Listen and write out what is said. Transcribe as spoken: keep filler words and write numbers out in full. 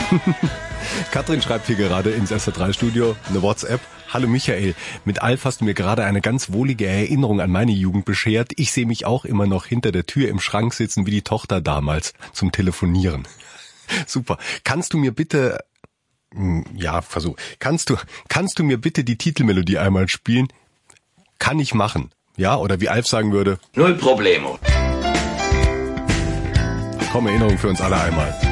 Katrin schreibt hier gerade ins S R drei Studio eine WhatsApp. Hallo Michael, mit Alf hast du mir gerade eine ganz wohlige Erinnerung an meine Jugend beschert. Ich sehe mich auch immer noch hinter der Tür im Schrank sitzen wie die Tochter damals zum Telefonieren. Super. Kannst du mir bitte, ja, versuch, kannst du, kannst du mir bitte die Titelmelodie einmal spielen? Kann ich machen. Ja, oder wie Alf sagen würde. Null Problemo. Komm, Erinnerung für uns alle einmal.